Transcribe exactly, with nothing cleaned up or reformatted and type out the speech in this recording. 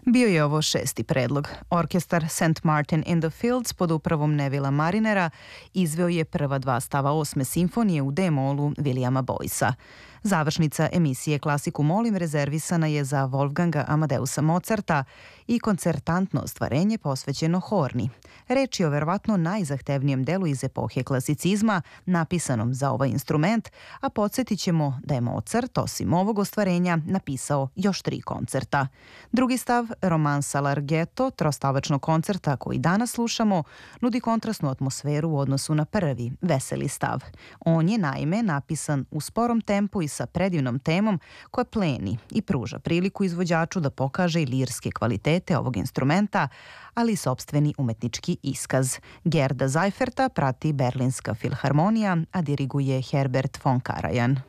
Bio je ovo šesti predlog. Orkestar Saint Martin in the Fields pod upravom Nevila Marinera izveo je prva dva stava osme simfonije u D-molu Williama Boycea. Završnica emisije Klasiku molim rezervisana je za Wolfganga Amadeusa Mozarta i koncertantno ostvarenje posvećeno horni. Reč je o verovatno najzahtevnijem delu iz epohe klasicizma napisanom za ovaj instrument, a podsjetit ćemo da je Mozart osim ovog ostvarenja napisao još tri koncerta. Drugi stav, romansa Larghetto, trostavačnog koncerta koji danas slušamo, nudi kontrastnu atmosferu u odnosu na prvi, veseli stav. On je naime napisan u sporom tempu i sa predivnom temom koja pleni i pruža priliku izvođaču da pokaže i lirske kvalitete ovog instrumenta, ali i sopstveni umetnički iskaz. Gerda Seiferta prati Berlinska filharmonija, a diriguje Herbert von Karajan.